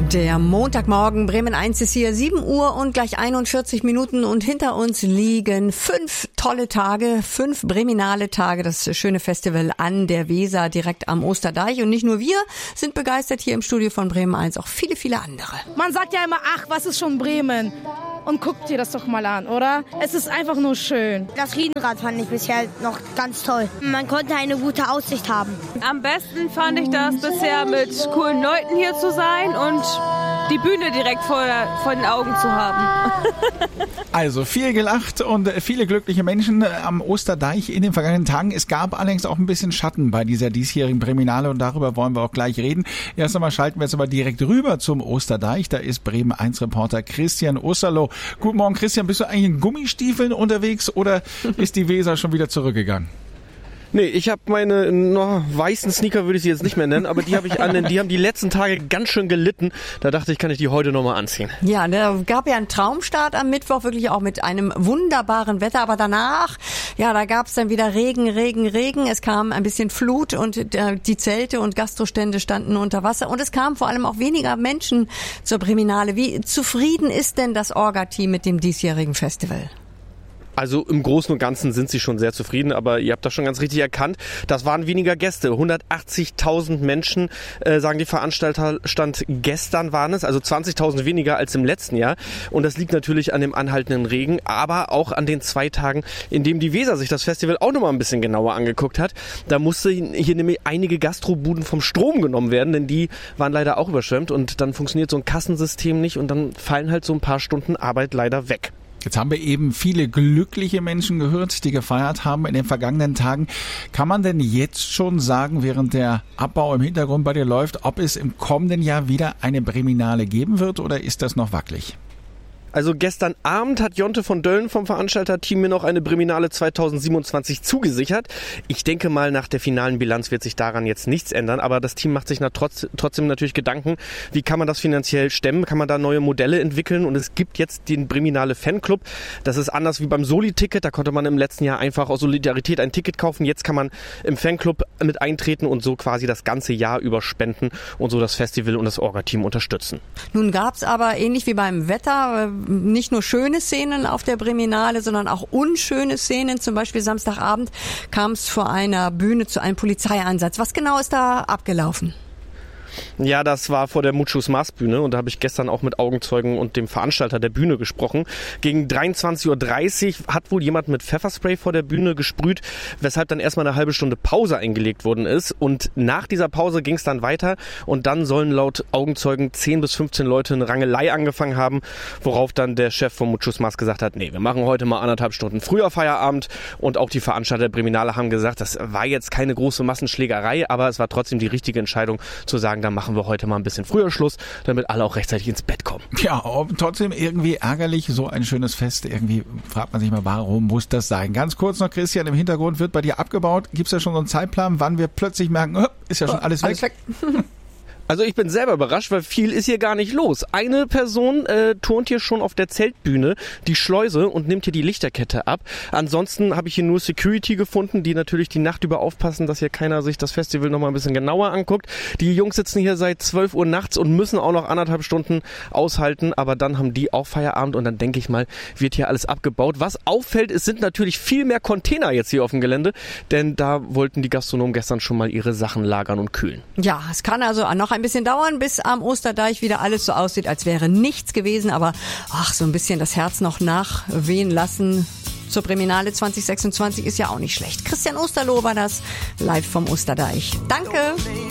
Der Montagmorgen, Bremen 1 ist hier, 7 Uhr und gleich 41 Minuten und hinter uns liegen 5 tolle Tage, 5 breminale Tage, das schöne Festival an der Weser direkt am Osterdeich. Und nicht nur wir sind begeistert hier im Studio von Bremen 1, auch viele, viele andere. Man sagt ja immer, ach, was ist schon Bremen? Und guckt dir das doch mal an, oder? Es ist einfach nur schön. Das Riesenrad fand ich bisher noch ganz toll. Man konnte eine gute Aussicht haben. Am besten fand ich das bisher, mit coolen Leuten hier zu sein und die Bühne direkt vor den Augen zu haben. Also viel gelacht und viele glückliche Menschen am Osterdeich in den vergangenen Tagen. Es gab allerdings auch ein bisschen Schatten bei dieser diesjährigen Breminale und darüber wollen wir auch gleich reden. Erst einmal schalten wir jetzt aber direkt rüber zum Osterdeich. Da ist Bremen 1 Reporter Christian Osterloh. Guten Morgen Christian, bist du eigentlich in Gummistiefeln unterwegs oder ist die Weser schon wieder zurückgegangen? Nee, ich habe meine weißen Sneaker, würde ich sie jetzt nicht mehr nennen, aber die habe ich an, die haben die letzten Tage ganz schön gelitten. Da dachte ich, kann ich die heute nochmal anziehen. Ja, da gab ja einen Traumstart am Mittwoch, wirklich auch mit einem wunderbaren Wetter, aber danach, ja, da gab es dann wieder Regen. Es kam ein bisschen Flut und die Zelte und Gastrostände standen unter Wasser und es kamen vor allem auch weniger Menschen zur Breminale. Wie zufrieden ist denn das Orga-Team mit dem diesjährigen Festival? Also im Großen und Ganzen sind sie schon sehr zufrieden, aber ihr habt das schon ganz richtig erkannt. Das waren weniger Gäste. 180.000 Menschen, sagen die Veranstalter, Stand gestern waren es, also 20.000 weniger als im letzten Jahr. Und das liegt natürlich an dem anhaltenden Regen, aber auch an den 2 Tagen, in dem die Weser sich das Festival auch nochmal ein bisschen genauer angeguckt hat. Da musste hier nämlich einige Gastrobuden vom Strom genommen werden, denn die waren leider auch überschwemmt und dann funktioniert so ein Kassensystem nicht und dann fallen halt so ein paar Stunden Arbeit leider weg. Jetzt haben wir eben viele glückliche Menschen gehört, die gefeiert haben in den vergangenen Tagen. Kann man denn jetzt schon sagen, während der Abbau im Hintergrund bei dir läuft, ob es im kommenden Jahr wieder eine Breminale geben wird oder ist das noch wackelig? Also gestern Abend hat Jonte von Dölln vom Veranstalterteam mir noch eine Breminale 2027 zugesichert. Ich denke mal, nach der finalen Bilanz wird sich daran jetzt nichts ändern, aber das Team macht sich trotzdem natürlich Gedanken, wie kann man das finanziell stemmen, kann man da neue Modelle entwickeln und es gibt jetzt den Breminale Fanclub. Das ist anders wie beim Soli-Ticket, da konnte man im letzten Jahr einfach aus Solidarität ein Ticket kaufen. Jetzt kann man im Fanclub mit eintreten und so quasi das ganze Jahr über spenden und so das Festival und das Orga-Team unterstützen. Nun gab's aber ähnlich wie beim Wetter nicht nur schöne Szenen auf der Breminale, sondern auch unschöne Szenen. Zum Beispiel Samstagabend kam es vor einer Bühne zu einem Polizeieinsatz. Was genau ist da abgelaufen? Ja, das war vor der Muchos Mars Bühne und da habe ich gestern auch mit Augenzeugen und dem Veranstalter der Bühne gesprochen. Gegen 23.30 Uhr hat wohl jemand mit Pfefferspray vor der Bühne gesprüht, weshalb dann erstmal eine halbe Stunde Pause eingelegt worden ist und nach dieser Pause ging es dann weiter und dann sollen laut Augenzeugen 10 bis 15 Leute eine Rangelei angefangen haben, worauf dann der Chef von Muchos Mars gesagt hat, nee, wir machen heute mal 1,5 Stunden früher Feierabend und auch die Veranstalter der Breminale haben gesagt, das war jetzt keine große Massenschlägerei, aber es war trotzdem die richtige Entscheidung zu sagen, dann machen wir heute mal ein bisschen früher Schluss, damit alle auch rechtzeitig ins Bett kommen. Ja, trotzdem irgendwie ärgerlich, so ein schönes Fest. Irgendwie fragt man sich mal, warum muss das sein? Ganz kurz noch, Christian, im Hintergrund wird bei dir abgebaut. Gibt es ja schon so einen Zeitplan, wann wir plötzlich merken, ist ja schon alles weg? Also ich bin selber überrascht, weil viel ist hier gar nicht los. Eine Person turnt hier schon auf der Zeltbühne die Schleuse und nimmt hier die Lichterkette ab. Ansonsten habe ich hier nur Security gefunden, die natürlich die Nacht über aufpassen, dass hier keiner sich das Festival nochmal ein bisschen genauer anguckt. Die Jungs sitzen hier seit 12 Uhr nachts und müssen auch noch 1,5 Stunden aushalten, aber dann haben die auch Feierabend und dann denke ich mal, wird hier alles abgebaut. Was auffällt, es sind natürlich viel mehr Container jetzt hier auf dem Gelände, denn da wollten die Gastronomen gestern schon mal ihre Sachen lagern und kühlen. Ja, es kann also noch ein bisschen dauern, bis am Osterdeich wieder alles so aussieht, als wäre nichts gewesen, aber so ein bisschen das Herz noch nachwehen lassen zur Breminale 2026 ist ja auch nicht schlecht. Christian Osterloh war das live vom Osterdeich. Danke!